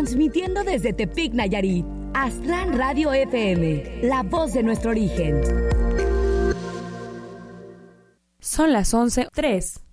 Transmitiendo desde Tepic, Nayarit. Aztlán Radio FM, la voz de nuestro origen. Son las 11:03.